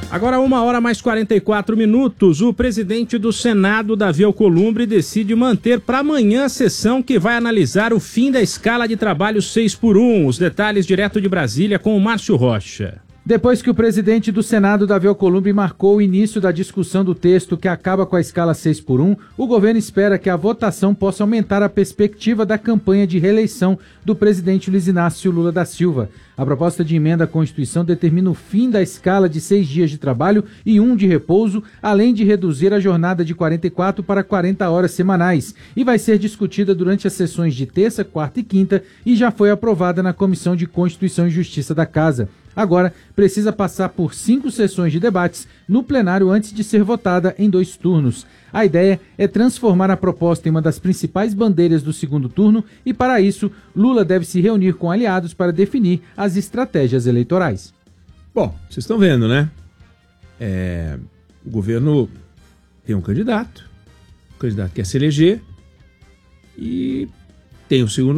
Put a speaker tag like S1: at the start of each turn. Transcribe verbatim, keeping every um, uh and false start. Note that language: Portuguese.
S1: Agora, uma hora mais quarenta e quatro minutos, o presidente do Senado, Davi Alcolumbre, decide manter para amanhã a sessão que vai analisar o fim da escala de trabalho seis por um. Os detalhes direto de Brasília com o Márcio Rocha.
S2: Depois que o presidente do Senado, Davi Alcolumbre, marcou o início da discussão do texto que acaba com a escala seis por um, o governo espera que a votação possa aumentar a perspectiva da campanha de reeleição do presidente Luiz Inácio Lula da Silva. A proposta de emenda à Constituição determina o fim da escala de seis dias de trabalho e um de repouso, além de reduzir a jornada de quarenta e quatro para quarenta horas semanais, e vai ser discutida durante as sessões de terça, quarta e quinta e já foi aprovada na Comissão de Constituição e Justiça da Casa. Agora, precisa passar por cinco sessões de debates no plenário antes de ser votada em dois turnos. A ideia é transformar a proposta em uma das principais bandeiras do segundo turno e, para isso, Lula deve se reunir com aliados para definir as estratégias eleitorais.
S3: Bom, vocês estão vendo, né? É, o governo tem um candidato, o candidato quer se eleger e tem o segundo